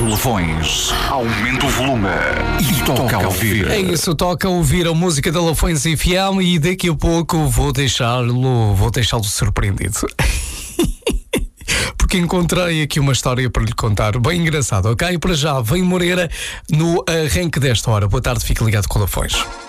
Rádio Lafões. Aumenta o volume e toca a ouvir. É isso, toca a ouvir a música da Lafões FM e daqui a pouco vou deixá-lo surpreendido. Porque encontrei aqui uma história para lhe contar, bem engraçado, ok? Para já, vem Moreira no arranque desta hora. Boa tarde, fique ligado com Lafões.